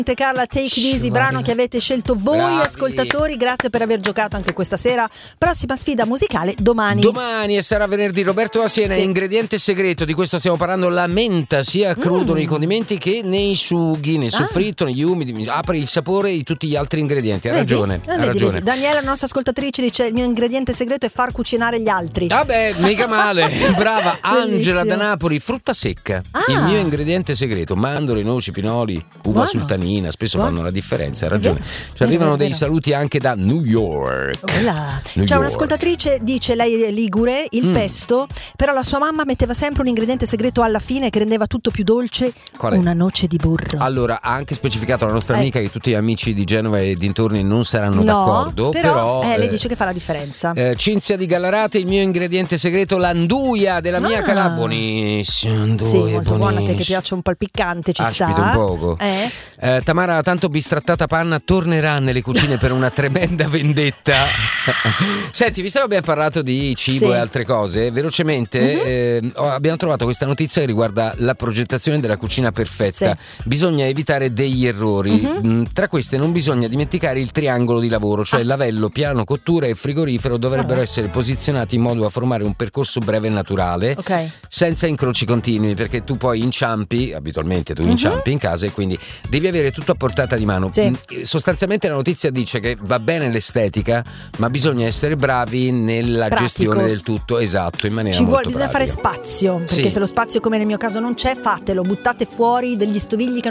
Monte Carlo, Take It Easy, brano che avete scelto voi. Bravi. Ascoltatori, grazie per aver giocato anche questa sera. Prossima sfida musicale domani E sarà venerdì. Roberto Asiena, Sì. Ingrediente segreto, di questo stiamo parlando, la menta sia crudo nei condimenti che nei sughi, nel soffritto, negli umidi, apre il sapore di tutti gli altri ingredienti. Ha ragione. Vedi. Daniela, la nostra ascoltatrice, dice: il mio ingrediente segreto è far cucinare gli altri. Vabbè, mica male. Brava. Angela Bellissimo. da Napoli, frutta secca. Il mio ingrediente segreto: mandorle, noci, pinoli, uva Buono. sultanina, spesso Buono. fanno la differenza. Ha ragione. Vero, Ci arrivano vero. dei saluti anche da New York. Voilà. New C'è York. un'ascoltatrice, dice lei è ligure, il pesto, però la sua mamma metteva sempre un ingrediente segreto alla fine che rendeva tutto più dolce. Qual è? Una noce di burro. Allora, ha anche specificato la nostra amica che tutti gli amici di Genova e dintorni non saranno d'accordo. Però lei dice che fa la differenza. Cinzia di Gallarate, il mio ingrediente segreto, l'anduia della mia Calabria. Buonissima anduia, Sì, molto buona, a te che buonissima. piace un po' il piccante, ci Aspita sta. un poco. Tamara, tanto bistrattata panna tornerà nelle cucine per una tremenda vendetta. Senti, visto che abbiamo parlato di cibo Sì. e altre cose, velocemente abbiamo trovato questa notizia che riguarda la progettazione della cucina perfetta. Sì. Bisogna evitare degli errori. Tra queste non bisogna dimenticare il triangolo di lavoro, cioè lavello, piano, cottura e frigorifero dovrebbero essere posizionati in modo da formare un percorso breve e naturale, Ok. senza incroci continui, perché tu poi inciampi, abitualmente tu inciampi in casa e quindi devi avere tutto a portata di mano. Sì. Sostanzialmente la notizia dice che va bene l'estetica, ma bisogna essere bravi nella Pratico. gestione del tutto, esatto, in maniera molto Bisogna fare pratica. spazio, perché Sì. se lo spazio come nel mio caso non c'è, fatelo, buttate fuori degli stovigli che